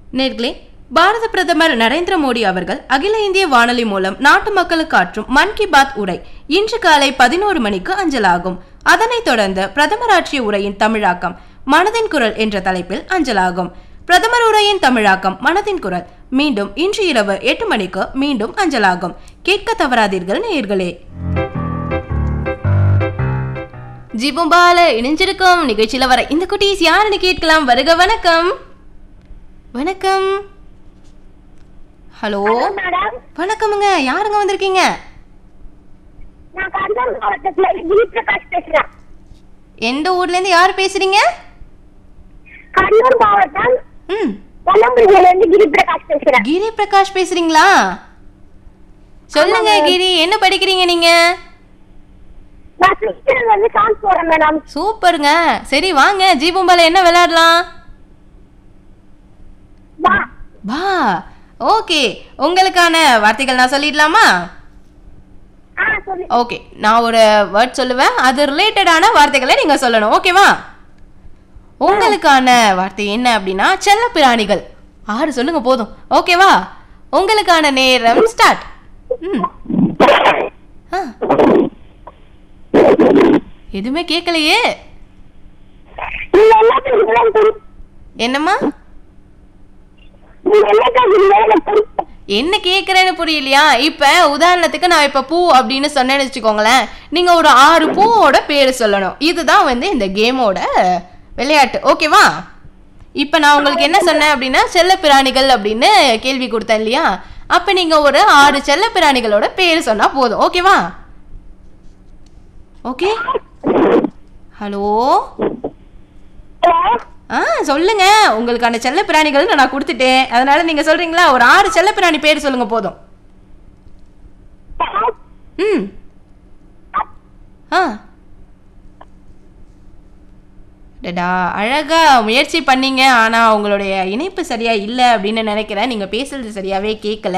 நேர்களே, பாரத பிரதமர் நரேந்திர மோடி அவர்கள் அகில இந்திய வானொலி மூலம் நாட்டு மக்களுக்கு ஆற்றும் மன் கி பாத் உரை இன்று காலை 11 மணிக்கு அஞ்சலாகும். அதனைத் தொடர்ந்து பிரதமர் ஆற்றிய உரையின் தமிழாக்கம் மனதின் குரல் என்ற தலைப்பில் அஞ்சலாகும். பிரதமர் உரையின் தமிழாக்கம் மனதின் குரல் மீண்டும் இன்று இரவு 8 மணிக்கு மீண்டும் அஞ்சலாகும். கேட்க தவறாதீர்கள் நேயர்களே. ஜிபும்பால இணைஞ்சிருக்கும் நிகழ்ச்சியில வர இந்த குட்டீஸ் யாருன்னு கேட்கலாம். வருக. வணக்கம். வணக்கம். ஹலோ, வணக்கமுங்க. யாருங்க வந்திருக்கீங்க? எந்த ஊர்ல இருந்து யாரு பேசுறீங்க? கண்ணூர் மாவட்டம் கிரி பிரகாஷ் பேசுறீங்களா? சொல்லுங்க கிரி, என்ன படிக்கிறீங்க நீங்க? சூப்பருங்க. சரி வாங்க, ஜீபும்பால என்ன விளையாடலாம்? பா. ஓகே, உங்களுக்கான வார்த்தைகள் நான் சொல்லிடலாமா? ஓகே, நான் ஒரு வேர்ட் சொல்லுவேன், அது ரிலேட்டடான வார்த்தைகளை நீங்க சொல்லணும். ஓகேவா? உங்களுக்கான வார்த்தை என்ன அப்படின்னா செல்ல பிராணிகள். 6 சொல்லுங்க போதும். ஓகேவா? உங்களுக்கான நேரம் ஸ்டார்ட். எதுவுமே கேட்கலையே. என்னம்மா? என்ன கேக்குறேன்னு புரியலையா? இப்ப உதாரணத்துக்கு நான் இப்ப பூ அப்படின்னு சொன்னேன்னு வச்சுக்கோங்களேன், நீங்க ஒரு 6 பூவோட பேரு சொல்லணும். இதுதான் இந்த கேமோட விளையாட்டு. ஓகேவா? இப்ப நான் உங்களுக்கு என்ன சொன்னேன் அப்படின்னா செல்ல பிராணிகள் அப்படின்னு கேள்வி கொடுத்தேன் இல்லையா? அப்ப நீங்க ஒரு 6 செல்ல பிராணிகளோட பேரு சொன்னா போதும். ஓகேவா? ஓகே. ஹலோ, சொல்லுங்க. உங்களுக்கான செல்ல பிராணிகள் நான் கொடுத்துட்டேன், அதனால நீங்க சொல்றீங்களா? ஒரு 6 செல்ல பிராணி பேர் சொல்லுங்க போதும். அழகா முயற்சி பண்ணீங்க. ஆனா உங்களுடைய இணைப்பு சரியா இல்லை அப்படின்னு நினைக்கிறேன். நீங்க பேசுறது சரியாவே கேட்கல.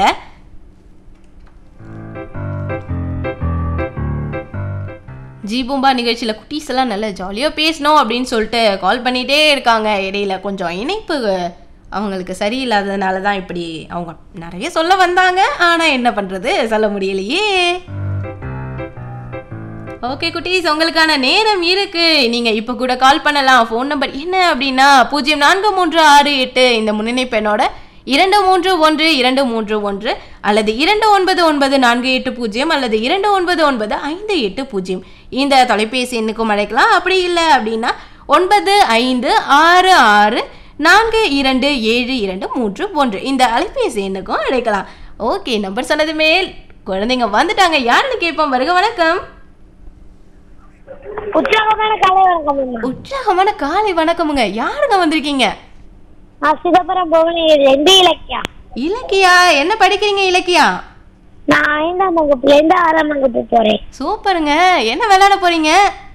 ஜீபூம்பா நிகழ்ச்சியில் குட்டீஸ் எல்லாம் நல்லா ஜாலியாக பேசணும் அப்படின்னு சொல்லிட்டு கால் பண்ணிகிட்டே இருக்காங்க. இடையில கொஞ்சம் இணைப்பு அவங்களுக்கு சரியில்லாததுனால தான் இப்படி அவங்க நிறைய சொல்ல வந்தாங்க. ஆனால் என்ன பண்ணுறது, சொல்ல முடியலையே. ஓகே குட்டீஸ், உங்களுக்கான நேரம் இருக்கு. நீங்கள் இப்போ கூட கால் பண்ணலாம். ஃபோன் நம்பர் என்ன அப்படின்னா 043668 இந்த முன்னிணைப்பு எண்ணோட 231231 அல்லது 299480 அல்லது 299580 இந்த தொலைபேசி எண்ணுக்கும் அழைக்கலாம். அப்படி இல்லை அப்படின்னா 9566427231 இந்த அலைபேசி எண்ணுக்கும் அழைக்கலாம். ஓகே, நம்பர் சொன்னது மேல் குழந்தைங்க வந்துட்டாங்க. யாருன்னு கேட்போம். வருக. வணக்கம். உற்சாகமான காலை வணக்கமுங்க. யாருங்க வந்திருக்கீங்க? இலக்கியா, என்ன படிக்கிறீங்க இலக்கியா? நான் 5ஆம் வகுப்புல இருந்து 6ஆம் வகுப்பு போறேன். சூப்பருங்க. என்ன விளையாட போறீங்க?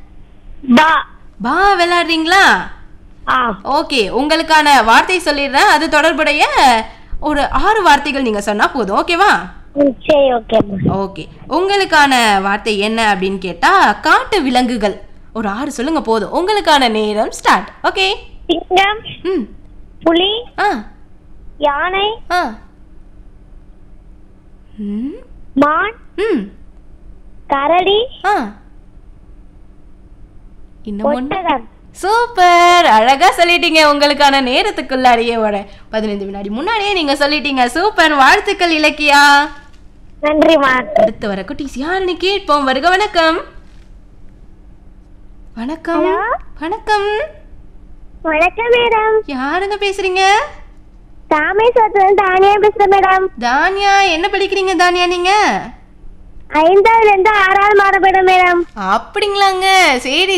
பா விளையாடுறீங்களா? ஓகே, உங்களுக்கான வார்த்தை சொல்லிடுறேன். அது தொடர்புடைய ஒரு 6 வார்த்தைகள் நீங்க சொன்னா போதும். ஓகேவா? சரி, ஓகே. ஓகே, உங்களுக்கான வார்த்தை என்ன அப்படின்னு கேட்டா காட்டு விலங்குகள். ஒரு 6 சொல்லுங்க போதும். உங்களுக்கான நேரம் ஸ்டார்ட். ஓகே. சிங்கம், புலி, யானை, மான், கரடி, சூப்பர். அழகா சொல்லிட்டீங்க. உங்களுக்கான நேரத்துக்குள்ளாடியே 15 வினாடி முன்னாடியே நீங்க சொல்லிட்டீங்க. சூப்பர், வாழ்த்துக்கள் இலக்கியா. நன்றிமா. அடுத்து வர குட்டீஸ் யாருன்னு கேட்போம். வருக. வணக்கம். வணக்கம். வணக்கம். வணக்கம் மேடம். யாருங்க பேசுறீங்க? ராமேஸ்வரத்துல தானியா பேசுறேன் மேடம். தானியா, என்ன படிக்கிறீங்க தானியா நீங்க? 5ஆவதுல இருந்து 6ஆவது மாற மேடம். அப்படிங்களாங்க. சரி